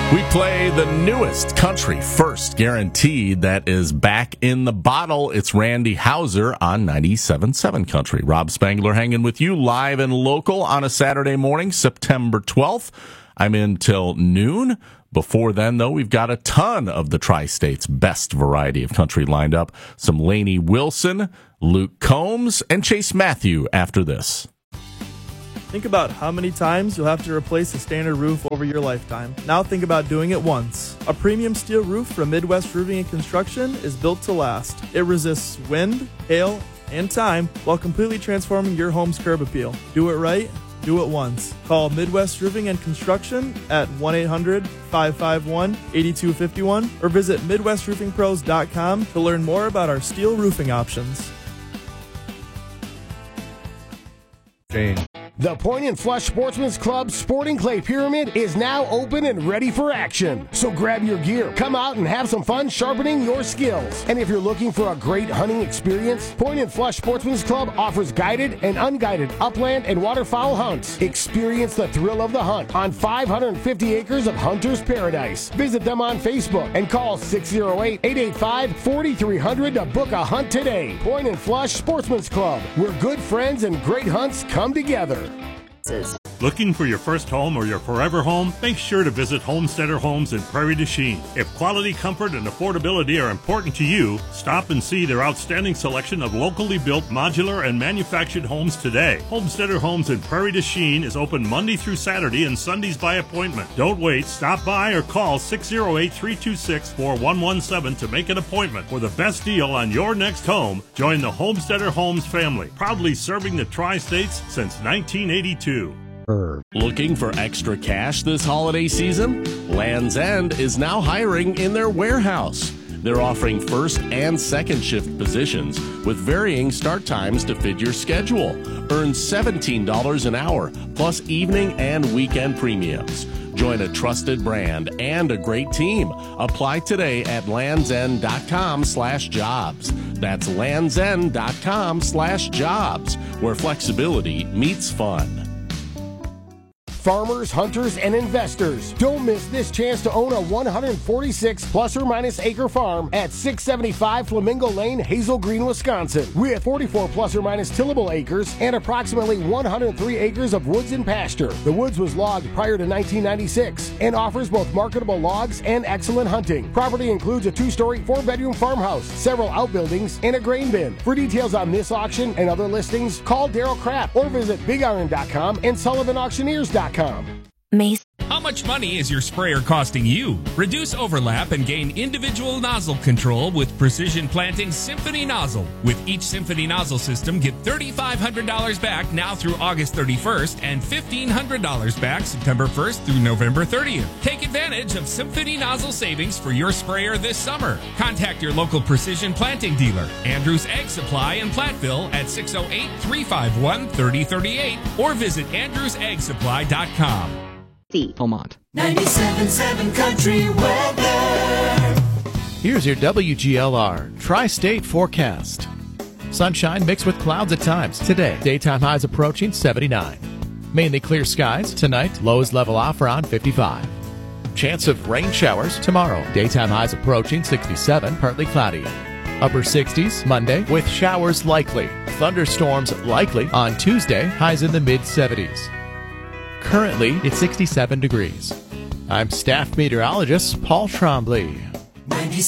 We play the newest country first guaranteed that is back in the bottle. It's Randy Houser on 97.7 Country. Rob Spangler hanging with you live and local on a Saturday morning, September 12th. I'm in till noon. Before then, though, we've got a ton of the Tri-State's best variety of country lined up. Some Lainey Wilson, Luke Combs, and Chase Matthew after this. Think about how many times you'll have to replace a standard roof over your lifetime. Now think about doing it once. A premium steel roof from Midwest Roofing and Construction is built to last. It resists wind, hail, and time while completely transforming your home's curb appeal. Do it right. Do it once. Call Midwest Roofing and Construction at 1-800-551-8251 or visit MidwestRoofingPros.com to learn more about our steel roofing options. Jane. The Point and Flush Sportsman's Club Sporting Clay Pyramid is now open and ready for action. So grab your gear, come out and have some fun sharpening your skills. And if you're looking for a great hunting experience, Point and Flush Sportsman's Club offers guided and unguided upland and waterfowl hunts. Experience the thrill of the hunt on 550 acres of hunter's paradise. Visit them on Facebook and call 608-885-4300 to book a hunt today. Point and Flush Sportsman's Club, where good friends and great hunts come together. Looking for your first home or your forever home? Make sure to visit Homesteader Homes in Prairie du Chien. If quality, comfort, and affordability are important to you, stop and see their outstanding selection of locally built modular and manufactured homes today. Homesteader Homes in Prairie du Chien is open Monday through Saturday and Sundays by appointment. Don't wait. Stop by or call 608-326-4117 to make an appointment for the best deal on your next home. Join the Homesteader Homes family, proudly serving the Tri-States since 1982. Looking for extra cash this holiday season? Land's End is now hiring in their warehouse. They're offering first and second shift positions with varying start times to fit your schedule. Earn $17 an hour, plus evening and weekend premiums. Join a trusted brand and a great team. Apply today at landsend.com/jobs. That's landsend.com/jobs, where flexibility meets fun. Farmers, hunters, and investors, don't miss this chance to own a 146 plus or minus acre farm at 675 Flamingo Lane, Hazel Green, Wisconsin, with 44 plus or minus tillable acres and approximately 103 acres of woods and pasture. The woods was logged prior to 1996 and offers both marketable logs and excellent hunting. Property includes a 2-story, 4-bedroom farmhouse, several outbuildings, and a grain bin. For details on this auction and other listings, call Daryl Kraft or visit BigIron.com and SullivanAuctioneers.com. Mace. How much money is your sprayer costing you? Reduce overlap and gain individual nozzle control with Precision Planting's Symphony Nozzle. With each Symphony Nozzle system, get $3,500 back now through August 31st and $1,500 back September 1st through November 30th. Take advantage of Symphony Nozzle savings for your sprayer this summer. Contact your local Precision Planting dealer, Andrews Ag Supply in Platteville at 608-351-3038 or visit andrewsagsupply.com. Beaumont. 97.7 Country Weather. Here's your WGLR Tri-State forecast. Sunshine mixed with clouds at times. Today, daytime highs approaching 79. Mainly clear skies. Tonight, lows level off around 55. Chance of rain showers tomorrow. Daytime highs approaching 67, partly cloudy. Upper 60s Monday with showers likely. Thunderstorms likely on Tuesday. Highs in the mid-70s. Currently, it's 67 degrees. I'm staff meteorologist Paul Trombley. 97.